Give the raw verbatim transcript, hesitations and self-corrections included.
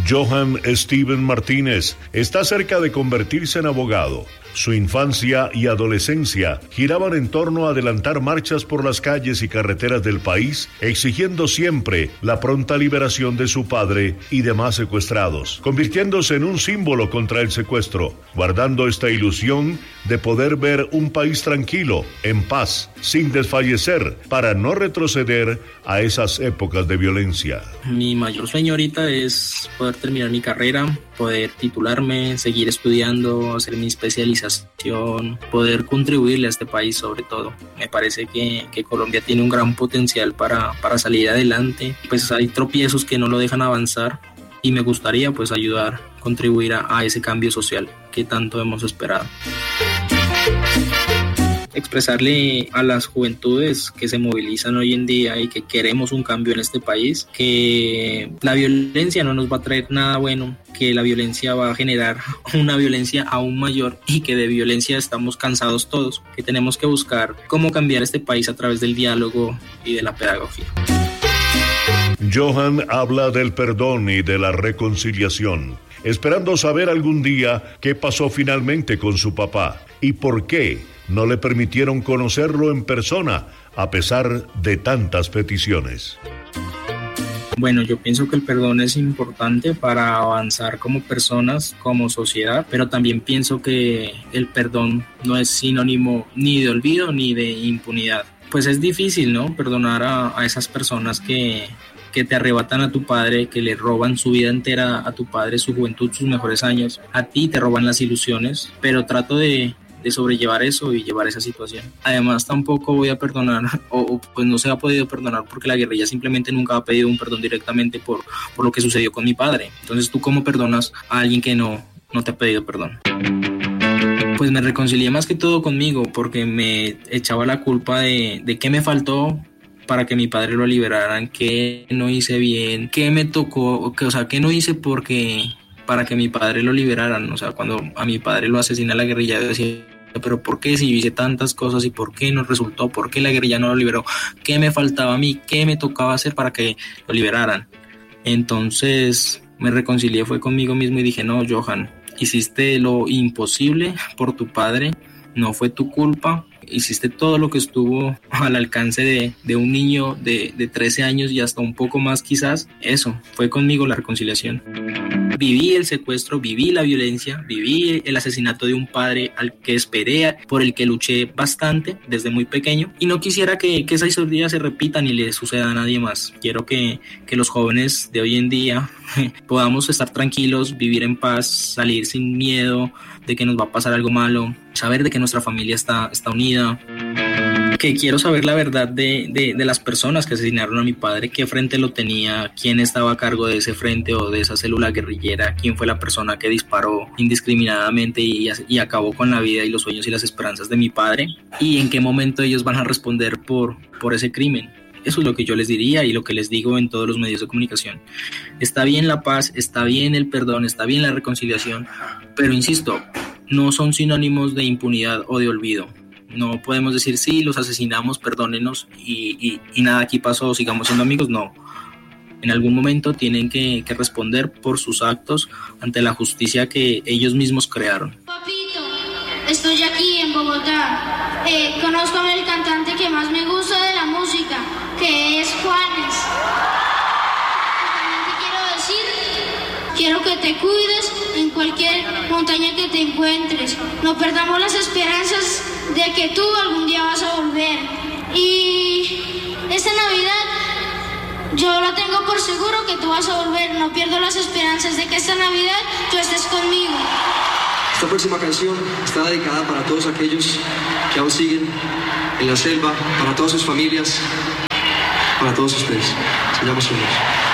Johan Steven Martínez está cerca de convertirse en abogado. Su infancia y adolescencia giraban en torno a adelantar marchas por las calles y carreteras del país, exigiendo siempre la pronta liberación de su padre y demás secuestrados, convirtiéndose en un símbolo contra el secuestro, guardando esta ilusión de poder ver un país tranquilo, en paz, sin desfallecer, para no retroceder a esas épocas de violencia. Mi mayor sueño ahorita es poder terminar mi carrera, poder titularme, seguir estudiando, hacer mi especialización, poder contribuirle a este país sobre todo. Me parece que, que Colombia tiene un gran potencial para, para salir adelante. Pues hay tropiezos que no lo dejan avanzar y me gustaría pues ayudar, contribuir a, a ese cambio social que tanto hemos esperado. Expresarle a las juventudes que se movilizan hoy en día y que queremos un cambio en este país, que la violencia no nos va a traer nada bueno, que la violencia va a generar una violencia aún mayor y que de violencia estamos cansados todos, que tenemos que buscar cómo cambiar este país a través del diálogo y de la pedagogía. Johan habla del perdón y de la reconciliación, esperando saber algún día qué pasó finalmente con su papá y por qué no le permitieron conocerlo en persona a pesar de tantas peticiones. Bueno, yo pienso que el perdón es importante para avanzar como personas, como sociedad, pero también pienso que el perdón no es sinónimo ni de olvido ni de impunidad. Pues es difícil, ¿no? Perdonar a, a esas personas que... que te arrebatan a tu padre, que le roban su vida entera a tu padre, su juventud, sus mejores años. A ti te roban las ilusiones, pero trato de, de sobrellevar eso y llevar esa situación. Además, tampoco voy a perdonar, o, o pues no se ha podido perdonar porque la guerrilla simplemente nunca ha pedido un perdón directamente por, por lo que sucedió con mi padre. Entonces, ¿tú cómo perdonas a alguien que no, no te ha pedido perdón? Pues me reconcilié más que todo conmigo porque me echaba la culpa de, de qué me faltó para que mi padre lo liberaran, qué no hice bien, qué me tocó, que, o sea, qué no hice porque para que mi padre lo liberaran. O sea, cuando a mi padre lo asesina la guerrilla, yo decía, pero ¿por qué si hice tantas cosas y por qué no resultó? ¿Por qué la guerrilla no lo liberó? ¿Qué me faltaba a mí? ¿Qué me tocaba hacer para que lo liberaran? Entonces me reconcilié, fue conmigo mismo y dije, no, Johan, hiciste lo imposible por tu padre, no fue tu culpa. Hiciste todo lo que estuvo al alcance de, de un niño de, de trece años y hasta un poco más quizás. Eso, fue conmigo la reconciliación. Viví el secuestro, viví la violencia, viví el asesinato de un padre al que esperé, por el que luché bastante desde muy pequeño y no quisiera que, que esa historia se repita ni le suceda a nadie más. Quiero que, que los jóvenes de hoy en día podamos estar tranquilos, vivir en paz, salir sin miedo de que nos va a pasar algo malo, saber de que nuestra familia está, está unida, que quiero saber la verdad de, de, de las personas que asesinaron a mi padre, qué frente lo tenía, quién estaba a cargo de ese frente o de esa célula guerrillera, quién fue la persona que disparó indiscriminadamente y, y acabó con la vida y los sueños y las esperanzas de mi padre, y en qué momento ellos van a responder por, por ese crimen. Eso es lo que yo les diría y lo que les digo en todos los medios de comunicación. Está bien la paz, está bien el perdón, está bien la reconciliación, pero insisto, no son sinónimos de impunidad o de olvido. No podemos decir, sí, los asesinamos, perdónenos y, y, y nada aquí pasó, sigamos siendo amigos. No. En algún momento tienen que, que responder por sus actos ante la justicia que ellos mismos crearon. Papito, estoy aquí en Bogotá. Eh, conozco al cantante que más me gusta de la música, que es Juanes. También te quiero decir, quiero que te cuides en cualquier montaña que te encuentres. No perdamos las esperanzas de que tú algún día vas a volver. Y esta Navidad yo lo tengo por seguro que tú vas a volver. No pierdo las esperanzas de que esta Navidad tú estés conmigo. Esta próxima canción está dedicada para todos aquellos que aún siguen en la selva, para todas sus familias, para todos ustedes. Se llama Sueños.